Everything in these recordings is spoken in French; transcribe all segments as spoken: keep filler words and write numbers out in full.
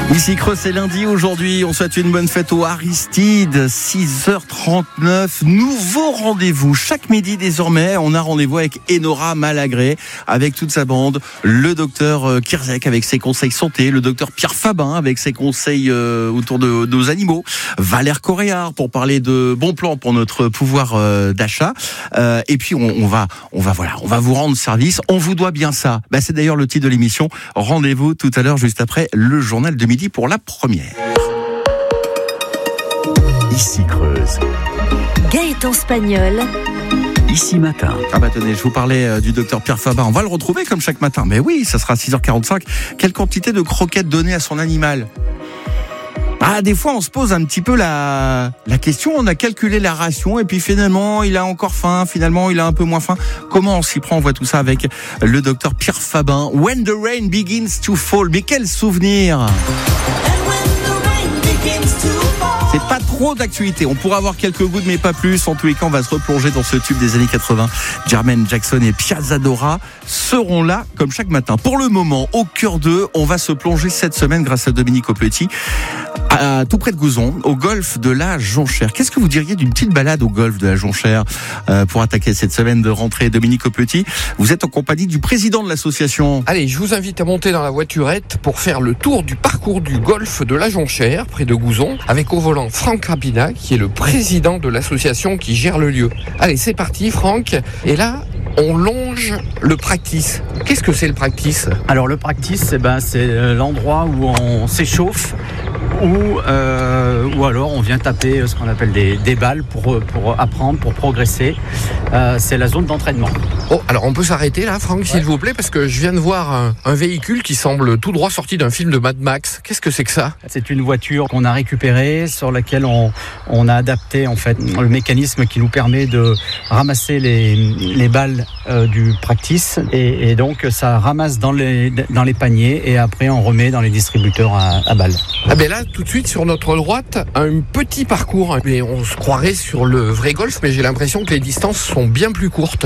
Ici Creuse, c'est lundi aujourd'hui. On souhaite une bonne fête au Aristide. six heures trente-neuf. Nouveau rendez-vous. Chaque midi désormais, on a rendez-vous avec Enora Malagré, avec toute sa bande. Le docteur Kirzek avec ses conseils santé. Le docteur Pierre Fabin avec ses conseils euh, autour de, de nos animaux. Valère Coréard pour parler de bons plans pour notre pouvoir euh, d'achat. Euh, et puis on, on va, on va voilà, on va vous rendre service. On vous doit bien ça. Bah, c'est d'ailleurs le titre de l'émission. Rendez-vous tout à l'heure, juste après le journal de midi pour la première. Ici Creuse. Gaëtan Spagnol. Ici matin. Ah bah tenez, je vous parlais euh, du docteur Pierre Fabin. On va le retrouver comme chaque matin. Mais oui, ça sera à six heures quarante-cinq. Quelle quantité de croquettes donner à son animal ? Ah, des fois, on se pose un petit peu la, la question. On a calculé la ration et puis finalement, il a encore faim. Finalement, il a un peu moins faim. Comment on s'y prend ? On voit tout ça avec le docteur Pierre Fabin. When the rain begins to fall. Mais quel souvenir ! C'est pas trop d'actualité. On pourra avoir quelques gouttes, mais pas plus. En tous les cas, on va se replonger dans ce tube des années quatre-vingts. Jermaine Jackson et Piazza Dora seront là, comme chaque matin. Pour le moment, au cœur d'eux, on va se plonger cette semaine, grâce à Dominique Aupetit, à, tout près de Gouzon, au golfe de la Jonchère. Qu'est-ce que vous diriez d'une petite balade au golfe de la Jonchère euh, pour attaquer cette semaine de rentrée? Dominique Aupetit, vous êtes en compagnie du président de l'association. Allez, je vous invite à monter dans la voiturette pour faire le tour du parcours du golfe de la Jonchère, près de Gouzon, avec au volant Franck Rapina, qui est le président de l'association qui gère le lieu. Allez, c'est parti, Franck. Et là, on longe le practice. Qu'est-ce que c'est le practice ? Alors le practice, eh ben, c'est l'endroit où on s'échauffe ou, euh, ou alors on vient taper ce qu'on appelle des, des balles pour, pour apprendre, pour progresser. Euh, c'est la zone d'entraînement. Oh, alors on peut s'arrêter là, Franck, ouais. S'il vous plaît, parce que je viens de voir un, un véhicule qui semble tout droit sorti d'un film de Mad Max. Qu'est-ce que c'est que ça ? C'est une voiture qu'on a récupérée, sur laquelle on, on a adapté en fait le mécanisme qui nous permet de ramasser les, les balles euh, du practice et, et donc ça ramasse dans les, dans les paniers et après on remet dans les distributeurs à, à balles. Ah ben là, tout de suite sur notre droite, un petit parcours. Mais on se croirait sur le vrai golf, mais j'ai l'impression que les distances sont bien plus courtes.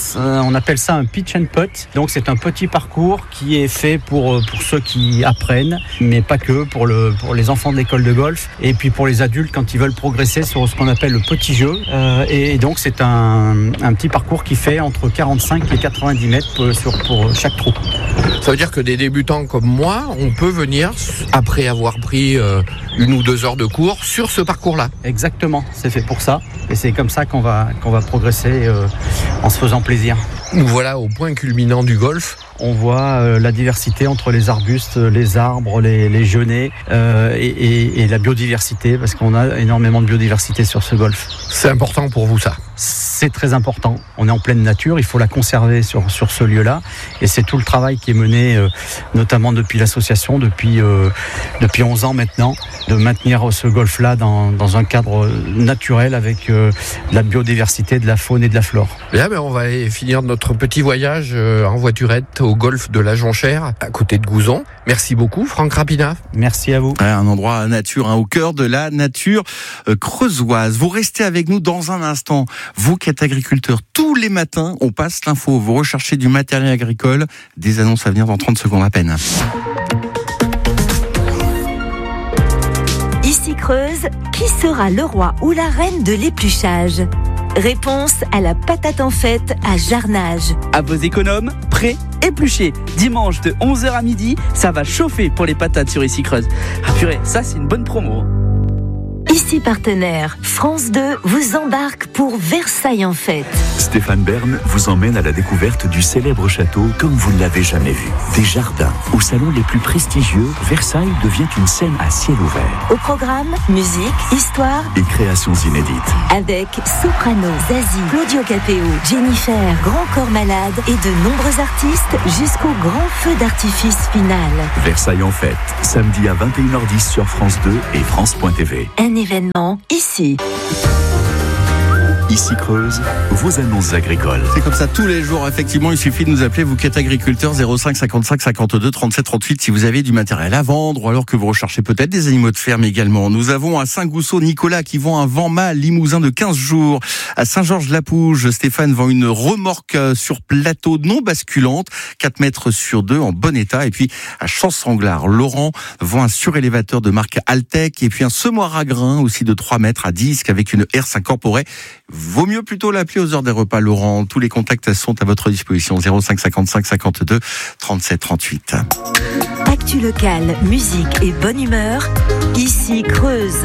On appelle ça un pitch and putt. Donc c'est un petit parcours qui est fait pour, pour ceux qui apprennent, mais pas que, pour, le, pour les enfants de l'école de golf et puis pour les adultes quand ils veulent progresser sur ce qu'on appelle le petit jeu. Euh, et donc c'est un, un petit parcours qui fait entre quarante-cinq et quatre-vingt-dix mètres pour, sur, pour chaque trou. Ça veut dire que des débutants comme moi, on peut venir, après avoir pris euh, une ou deux heures de cours, sur ce parcours-là. Exactement, c'est fait pour ça. Et c'est comme ça qu'on va, qu'on va progresser euh, en se faisant plaisir. Nous voilà au point culminant du golf. On voit euh, la diversité entre les arbustes, les arbres, les, les genêts euh, et, et, et la biodiversité, parce qu'on a énormément de biodiversité sur ce golfe. C'est important pour vous ça ? C'est très important. On est en pleine nature, il faut la conserver sur, sur ce lieu-là. Et c'est tout le travail qui est mené, euh, notamment depuis l'association, depuis, euh, depuis onze ans maintenant, de maintenir ce golfe-là dans, dans un cadre naturel avec euh, de la biodiversité, de la faune et de la flore. Bien, ben on va aller finir notre petit voyage euh, en voiturette au golfe de la Jonchère, à côté de Gouzon. Merci beaucoup, Franck Rapina. Merci à vous. Ouais, un endroit nature, hein, au cœur de la nature euh, creusoise. Vous restez avec nous dans un instant. Vous qui êtes agriculteur, tous les matins, on passe l'info. Vous recherchez du matériel agricole. Des annonces à venir dans trente secondes à peine. Ici Creuse, qui sera le roi ou la reine de l'épluchage ? Réponse à la patate en fête à Jarnage. À vos économes, prêts, épluchés. Dimanche de onze heures à midi, ça va chauffer pour les patates sur Ici Creuse. Ah purée, ça c'est une bonne promo. Ici partenaire, France deux vous embarque pour Versailles en fête. Stéphane Bern vous emmène à la découverte du célèbre château comme vous ne l'avez jamais vu. Des jardins, aux salons les plus prestigieux, Versailles devient une scène à ciel ouvert. Au programme, musique, histoire et créations inédites. Avec Soprano, Zazie, Claudio Capéo, Jennifer, Grand Corps Malade et de nombreux artistes jusqu'au grand feu d'artifice final. Versailles en fête, samedi à vingt et une heures dix sur France deux et France point T V. Un événement ici. Ici Creuse, vos annonces agricoles. C'est comme ça tous les jours, effectivement, il suffit de nous appeler, vous qui êtes agriculteur, zéro cinq cinquante-cinq cinquante-deux trente-sept trente-huit si vous avez du matériel à vendre ou alors que vous recherchez peut-être des animaux de ferme également. Nous avons à Saint-Gousseau Nicolas qui vend un vent mâle limousin de quinze jours. À Saint-Georges-la-Pouge, Stéphane vend une remorque sur plateau non basculante, quatre mètres sur deux en bon état. Et puis à Champs-Sanglard, Laurent vend un surélévateur de marque Altec et puis un semoir à grains aussi de trois mètres à disque avec une herse incorporée. Vaut mieux plutôt l'appeler aux heures des repas, Laurent. Tous les contacts sont à votre disposition. zéro cinq cinquante-cinq cinquante-deux trente-sept trente-huit. Actu locale, musique et bonne humeur. Ici Creuse.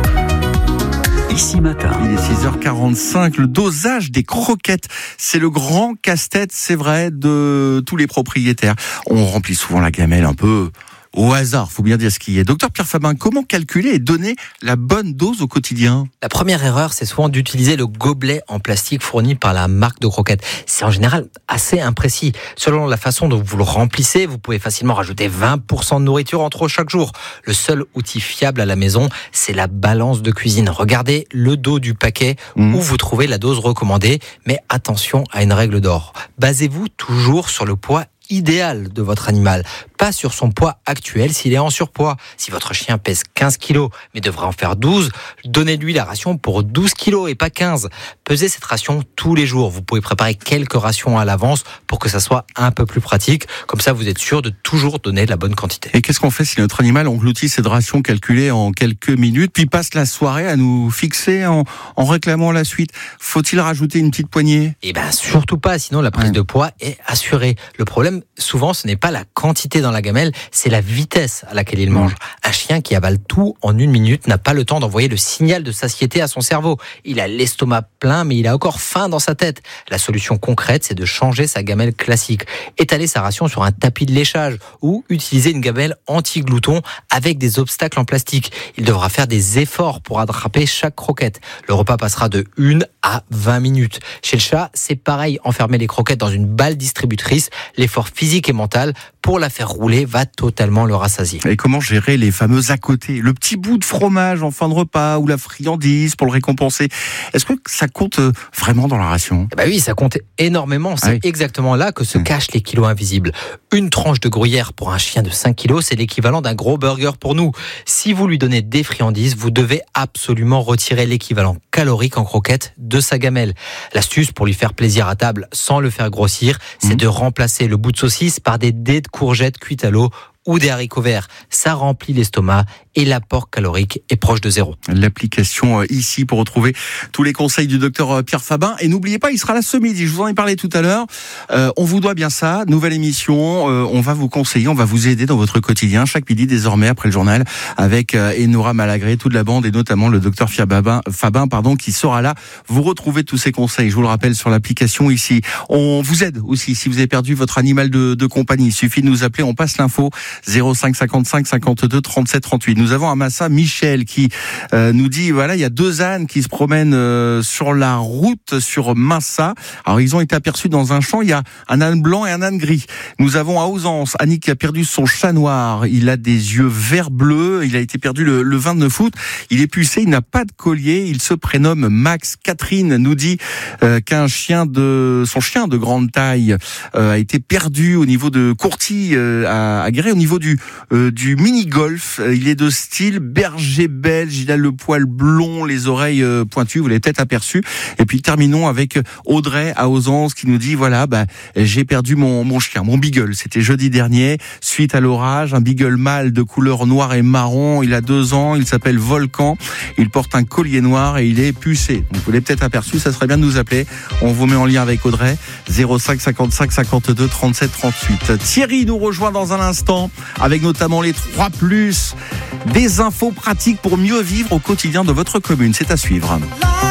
Ici Matin. Il est six heures quarante-cinq. Le dosage des croquettes, c'est le grand casse-tête, c'est vrai, de tous les propriétaires. On remplit souvent la gamelle un peu au hasard, faut bien dire ce qui est. Docteur Pierre Fabin, comment calculer et donner la bonne dose au quotidien ? La première erreur, c'est souvent d'utiliser le gobelet en plastique fourni par la marque de croquettes. C'est en général assez imprécis. Selon la façon dont vous le remplissez, vous pouvez facilement rajouter vingt pour cent de nourriture en trop chaque jour. Le seul outil fiable à la maison, c'est la balance de cuisine. Regardez le dos du paquet mmh. où vous trouvez la dose recommandée, mais attention à une règle d'or. Basez-vous toujours sur le poids idéal de votre animal, pas sur son poids actuel s'il est en surpoids. Si votre chien pèse quinze kilos mais devrait en faire douze, donnez-lui la ration pour douze kilos et pas quinze. Pesez cette ration tous les jours. Vous pouvez préparer quelques rations à l'avance pour que ça soit un peu plus pratique. Comme ça, vous êtes sûr de toujours donner la bonne quantité. Et qu'est-ce qu'on fait si notre animal engloutit cette ration calculée en quelques minutes, puis passe la soirée à nous fixer en, en réclamant la suite ? Faut-il rajouter une petite poignée ? Eh bien, surtout pas, sinon la prise ouais. de poids est assurée. Le problème, souvent, ce n'est pas la quantité dans la gamelle, c'est la vitesse à laquelle il mange. Un chien qui avale tout en une minute n'a pas le temps d'envoyer le signal de satiété à son cerveau. Il a l'estomac plein, mais il a encore faim dans sa tête. La solution concrète, c'est de changer sa gamelle classique, étaler sa ration sur un tapis de léchage ou utiliser une gamelle anti-glouton avec des obstacles en plastique. Il devra faire des efforts pour attraper chaque croquette. Le repas passera de une à vingt minutes. Chez le chat, c'est pareil. Enfermer les croquettes dans une balle distributrice, l'effort physique et mental pour la faire rouler va totalement le rassasier. Et comment gérer les fameux à côté ? Le petit bout de fromage en fin de repas ou la friandise pour le récompenser. Est-ce que ça compte vraiment dans la ration ? Bah oui, ça compte énormément. C'est ah oui. exactement là que se mmh. cachent les kilos invisibles. Une tranche de gruyère pour un chien de cinq kilos, c'est l'équivalent d'un gros burger pour nous. Si vous lui donnez des friandises, vous devez absolument retirer l'équivalent calorique en croquettes de sa gamelle. L'astuce pour lui faire plaisir à table sans le faire grossir, c'est mmh. de remplacer le bout de saucisse par des dés de courgettes cuites à l'eau ou des haricots verts. Ça remplit l'estomac et l'apport calorique est proche de zéro. L'application ici pour retrouver tous les conseils du docteur Pierre Fabin. Et n'oubliez pas, il sera là ce midi. Je vous en ai parlé tout à l'heure. Euh, on vous doit bien ça. Nouvelle émission. Euh, on va vous conseiller, on va vous aider dans votre quotidien chaque midi désormais après le journal avec euh, Enora Malagré, toute la bande et notamment le docteur Pierre Fabin, Fabin pardon, qui sera là. Vous retrouvez tous ces conseils. Je vous le rappelle sur l'application ici. On vous aide aussi si vous avez perdu votre animal de, de compagnie. Il suffit de nous appeler. On passe l'info. zéro cinq cinquante-cinq cinquante-deux trente-sept trente-huit. Nous avons à Massa Michel qui euh, nous dit voilà, il y a deux ânes qui se promènent euh, sur la route sur Massa. Alors ils ont été aperçus dans un champ, il y a un âne blanc et un âne gris. Nous avons à Ausence Annick qui a perdu son chat noir, il a des yeux vert bleu, il a été perdu le, le vingt-neuf août, il est pucé, il n'a pas de collier, il se prénomme Max. Catherine nous dit euh, qu'un chien de son chien de grande taille euh, a été perdu au niveau de Courty euh, à, à Guéret, au niveau du euh, du mini-golf. Il est de style berger belge, il a le poil blond, les oreilles euh, pointues, vous l'avez peut-être aperçu. Et puis terminons avec Audrey à Ausence qui nous dit voilà, bah j'ai perdu mon mon chien, mon beagle. C'était jeudi dernier, suite à l'orage, un beagle mâle de couleur noire et marron. Il a deux ans, il s'appelle Volcan. Il porte un collier noir et il est pucé. Donc vous l'avez peut-être aperçu, ça serait bien de nous appeler. On vous met en lien avec Audrey. zéro cinq cinquante-cinq cinquante-deux trente-sept trente-huit. Thierry nous rejoint dans un instant avec notamment les trois plus, des infos pratiques pour mieux vivre au quotidien de votre commune. C'est à suivre.